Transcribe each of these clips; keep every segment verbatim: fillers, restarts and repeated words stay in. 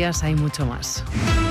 días hay mucho más.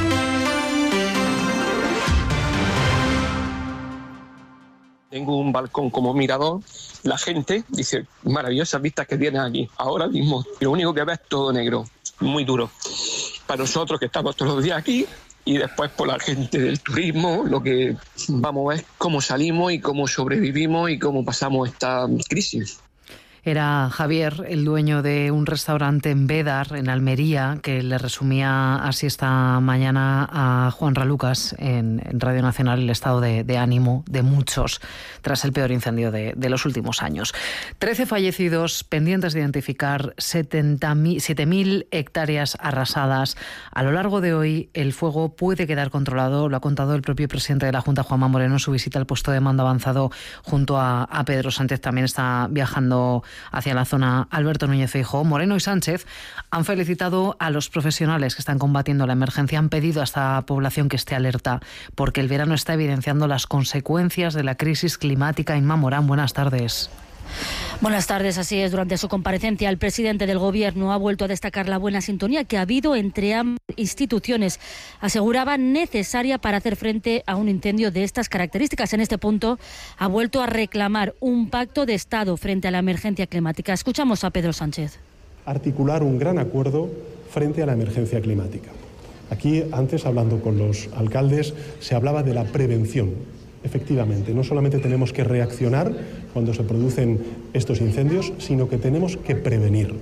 Tengo un balcón como mirador. La gente dice, maravillosas vistas que tienes aquí. Ahora mismo, lo único que ves es todo negro, muy duro. Para nosotros que estamos todos los días aquí, y después por la gente del turismo, lo que vamos a ver es cómo salimos y cómo sobrevivimos y cómo pasamos esta crisis. Era Javier, el dueño de un restaurante en Bédar, en Almería, que le resumía así esta mañana a Juan Ralucas en, en Radio Nacional el estado de, de ánimo de muchos tras el peor incendio de, de los últimos años. Trece fallecidos, pendientes de identificar, siete mil hectáreas arrasadas. A lo largo de hoy el fuego puede quedar controlado, lo ha contado el propio presidente de la Junta, Juanma Moreno, en su visita al puesto de mando avanzado junto a, a Pedro Sánchez. También está viajando hacia la zona Alberto Núñez Feijóo. Moreno y Sánchez han felicitado a los profesionales que están combatiendo la emergencia. Han pedido a esta población que esté alerta porque el verano está evidenciando las consecuencias de la crisis climática. Inma Morán, buenas tardes. Buenas tardes, así es. Durante su comparecencia, el presidente del Gobierno ha vuelto a destacar la buena sintonía que ha habido entre ambas instituciones. Aseguraba necesaria para hacer frente a un incendio de estas características. En este punto, ha vuelto a reclamar un pacto de Estado frente a la emergencia climática. Escuchamos a Pedro Sánchez. Articular un gran acuerdo frente a la emergencia climática. Aquí, antes, hablando con los alcaldes, se hablaba de la prevención. Efectivamente, no solamente tenemos que reaccionar cuando se producen estos incendios, sino que tenemos que prevenir.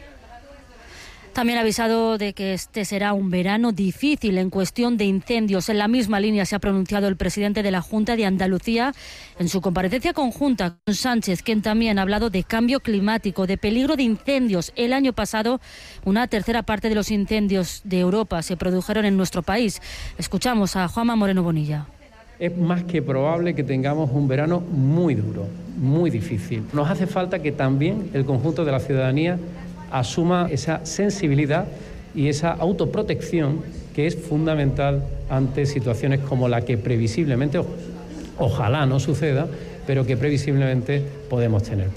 También ha avisado de que este será un verano difícil en cuestión de incendios. En la misma línea se ha pronunciado el presidente de la Junta de Andalucía en su comparecencia conjunta con Sánchez, quien también ha hablado de cambio climático, de peligro de incendios. El año pasado, una tercera parte de los incendios de Europa se produjeron en nuestro país. Escuchamos a Juanma Moreno Bonilla. Es más que probable que tengamos un verano muy duro, muy difícil. Nos hace falta que también el conjunto de la ciudadanía asuma esa sensibilidad y esa autoprotección que es fundamental ante situaciones como la que previsiblemente, ojalá no suceda, pero que previsiblemente podemos tener.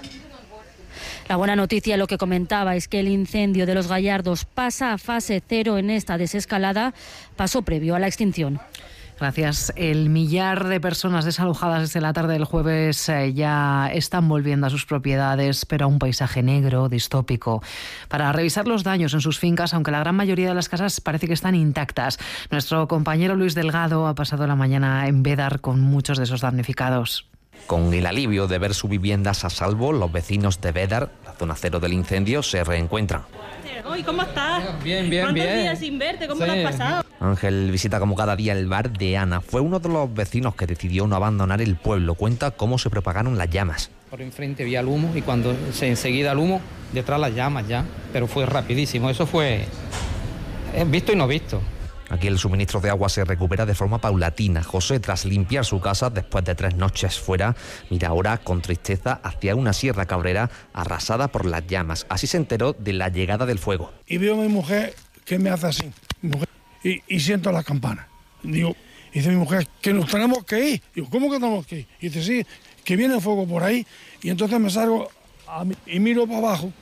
La buena noticia, lo que comentaba, es que el incendio de Los Gallardos pasa a fase cero en esta desescalada, paso previo a la extinción. Gracias. El millar de personas desalojadas desde la tarde del jueves eh, ya están volviendo a sus propiedades, pero a un paisaje negro, distópico, para revisar los daños en sus fincas, aunque la gran mayoría de las casas parece que están intactas. Nuestro compañero Luis Delgado ha pasado la mañana en Bédar con muchos de esos damnificados. Con el alivio de ver sus viviendas a salvo, los vecinos de Bédar, la zona cero del incendio, se reencuentran. ¿Y cómo estás? Bien, bien, ¿Cuántos bien. días sin verte? ¿Cómo Sí. lo has pasado? Ángel visita como cada día el bar de Ana. Fue uno de los vecinos que decidió no abandonar el pueblo. Cuenta cómo se propagaron las llamas. Por enfrente vi el humo y cuando se enseguida el humo, detrás las llamas ya. Pero fue rapidísimo. Eso fue visto y no visto. Aquí el suministro de agua se recupera de forma paulatina. José, tras limpiar su casa después de tres noches fuera, mira ahora con tristeza hacia una sierra cabrera arrasada por las llamas. Así se enteró de la llegada del fuego. Y veo a mi mujer que me hace así, mi mujer, y, y siento las campanas. Digo, dice mi mujer, que nos tenemos que ir. Digo, ¿cómo que tenemos que ir? Y dice, sí, que viene el fuego por ahí. Y entonces me salgo a mí, y miro para abajo.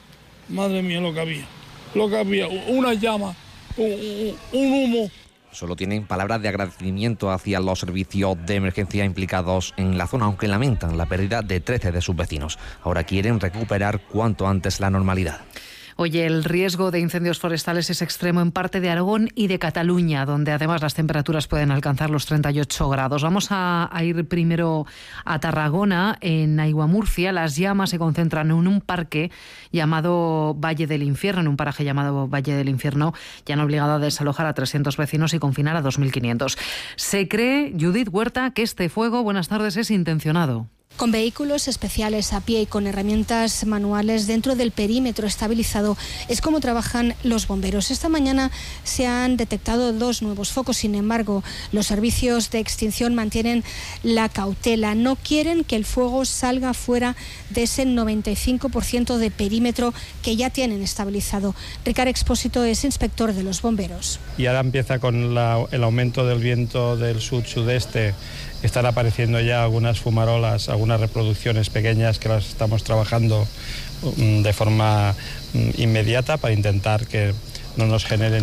Madre mía, lo que había. Lo que había, una llama. Un, un humo. Solo tienen palabras de agradecimiento hacia los servicios de emergencia implicados en la zona, aunque lamentan la pérdida de trece de sus vecinos. Ahora quieren recuperar cuanto antes la normalidad. Oye, el riesgo de incendios forestales es extremo en parte de Aragón y de Cataluña, donde además las temperaturas pueden alcanzar los treinta y ocho grados. Vamos a, a ir primero a Tarragona, en Aiguamurcia. Las llamas se concentran en un parque llamado Valle del Infierno, en un paraje llamado Valle del Infierno, y han obligado a desalojar a trescientos vecinos y confinar a dos mil quinientos. Se cree, Judith Huerta, que este fuego, buenas tardes, es intencionado. Con vehículos especiales a pie y con herramientas manuales dentro del perímetro estabilizado es como trabajan los bomberos. Esta mañana se han detectado dos nuevos focos, sin embargo, los servicios de extinción mantienen la cautela. No quieren que el fuego salga fuera de ese noventa y cinco por ciento de perímetro que ya tienen estabilizado. Ricard Expósito es inspector de los bomberos. Y ahora empieza con la, el aumento del viento del sud-sudeste. Están apareciendo ya algunas fumarolas, algunas reproducciones pequeñas que las estamos trabajando de forma inmediata para intentar que no nos generen